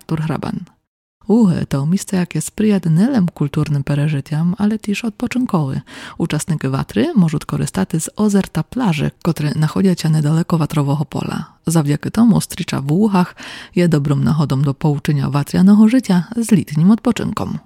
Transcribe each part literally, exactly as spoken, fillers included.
Artur Hraban. Уги – то місце, яке сприяє не лише культурним пережиттям, але теж відпочинкові. Учасники ватри можуть користати з озер та пляży, котрі знаходяться недалеко ватрового поля. Завдяки тому стріча в Ługach є добрим нагодом до поłączenia watrianego życia z літнім відпочинком.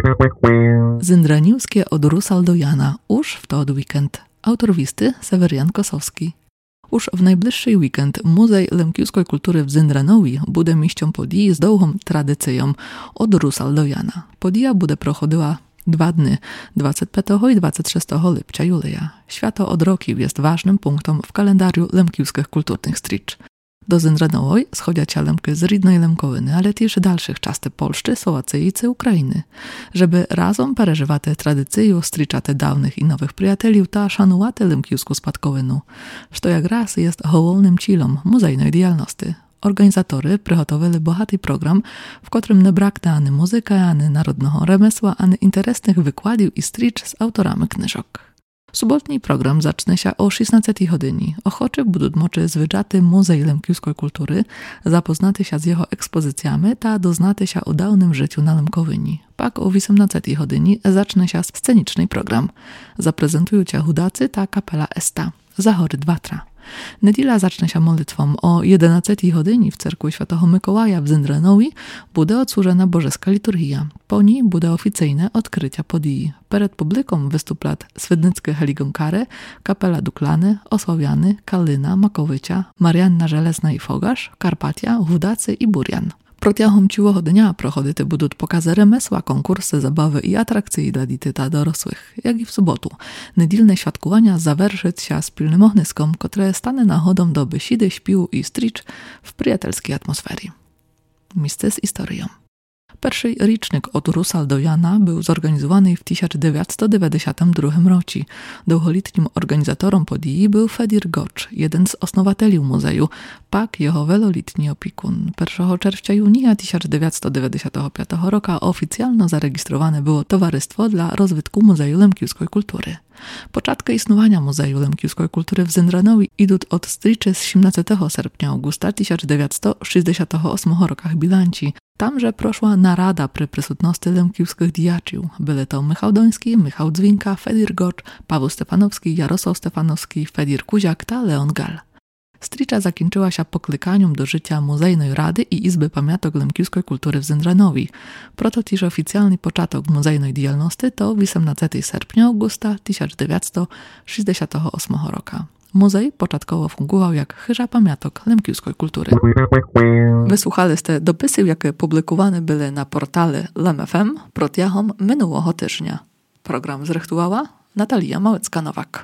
Zyndranівське od Rusal do Jana, już w to weekend. Autor listy Sewerian Kosowski. Już w najbliższy weekend Muzej Lemkівської kultury w Zyndranowie буде місцем події з довгим традицієм od Rusal do Jana. Подія буде проходила dwa dni, dwudziestego piątego i dwudziestego szóstego lipca Julia. Święto od rokів jest ważnym punktem w kalendariu lemkівських kulturnych stricz. Do Zyndranowej schodziacia lemky z rідної Lemkowiny, ale też dalszych части Polszczy, Słowacji i Ukrainy. Żeby razem przeżywać tradycję striczate dawnych i nowych przyjaciół ta szanuwać lemkівську spadkowinu, co jak raz jest głównym celem muzejnej działalności. Organizatory przygotowali bogaty program, w którym nie braknie ani muzyki, ani narodnego remesła, ani interesnych wykładów i stricz z autorami książek. Subotni program zacznie się o szesnastej godzinie. Ochoczy będą mogli zwiedzić Muzej Lemkівської kultury, zapoznać się z jego ekspozycjami ta doznać się o dawnym życiu na Lemkowyni. Pak o osiemnastej godzinie zacznie się sceniczny program. Zaprezentują cię hudacy ta kapela Esta, Zachory Watra. Niedziela zacznie się modlitwą o jedenastej godzinie w cerkwi Świętego Mikołaja w Zyndranowie będzie odsłużona bożeska liturgia. Po niej będzie oficjalne odkrycie podii. Przed publiką wystąpią Swidnickie Heligonkary, kapela Duklany, Osławiany, Kalina, Makowycia, Marianna Żelezna i Fogarz, Karpatia, Hudacy i Burjan. Протягом цілого дня проходити будуть покази ремесла, конкурси, забави і атракції для дітей та дорослих, як і в суботу. Недільне святкування завершиться спільним огниском, котре стане нагодом до бесіди, śpiewu i stricz w przyjacielskiej atmosferze. Miejsce z historią. Pierwszy rocznik od Rusal do Jana był zorganizowany w tysiąc dziewięćset dziewięćdziesiątym drugim roku. Długoletnim organizatorem podii był Fedir Gocz, jeden z osnowateli muzeju, pak jego wieloletni opiekun. pierwszego czerwca junia tysiąc dziewięćset dziewięćdziesiątego piątego roku oficjalnie zarejestrowane było Towarzystwo dla Rozwitku Muzeju Lemkівської kultury. Początki istnienia Muzeju Lemkівської kultury w Zyndranowie idą od striczy z siedemnastego sierpnia Augusta tysiąc dziewięćset sześćdziesiątego ósmego roku Bilanci. Tamże proszła narada przy prysutności lemkівських діячів. Byli to Michał Doński, Michał Dzwinka, Fedir Gocz, Paweł Stefanowski, Jarosław Stefanowski, Fedir Kuziak ta Leon Gal. Stricza zakończyła się poklikaniem do życia Muzejnej Rady i Izby Pamiątek Lemkівської kultury w Zyndranowie. Proto też oficjalny początek muzejnej działalności to osiemnastego sierpnia Augusta tysiąc dziewięćset sześćdziesiątego ósmego roku. Muzej początkowo fungował jak chyża pamiątek lemkівської kultury. Wysłuchaliście dopisy, jakie publikowane były na portale Lem F M протягом minionego tygodnia. Program zrechtowała Natalia Małecka-Nowak.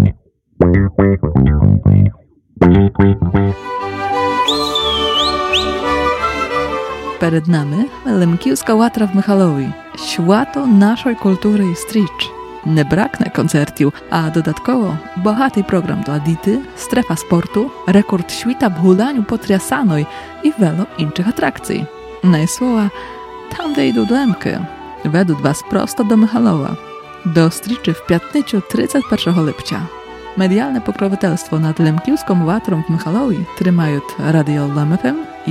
Przed nami Lemkівська Watra w Michalowie. Święto naszej kultury i stricz. Nie braknie koncertów, a dodatkowo bogaty program dla dzieci, strefa sportu, rekord świata w hulaniu po Triasanej i wielu innych atrakcji. Na słowa, tam wejdą do Lemki. Według was prosto do Michalowa. Do striczy w piątnicę trzydziestego pierwszego lipca. Medialne pokroviteľstvo nad Lemkівськą Watrą w Michalowie trzymają Radio Lem F M